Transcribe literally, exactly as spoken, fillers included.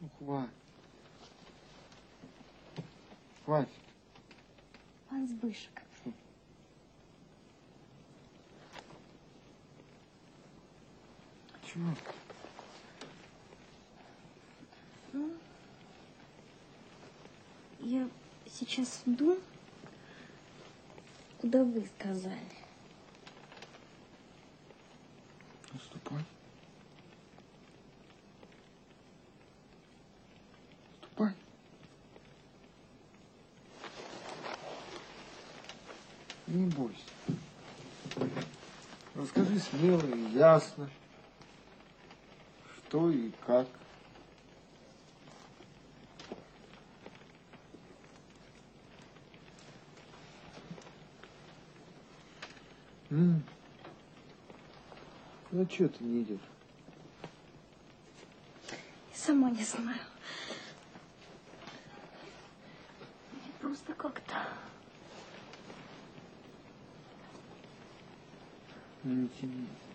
Ну, хватит. Хватит. Пан Збишек. Что? Чего? Ну, я сейчас иду, куда вы сказали. Наступай. Ступай. Не бойся. Расскажи смело и ясно, что и как. М. Ну, что ты не идешь? Я сама не знаю. Мне просто как-то... Не тяни.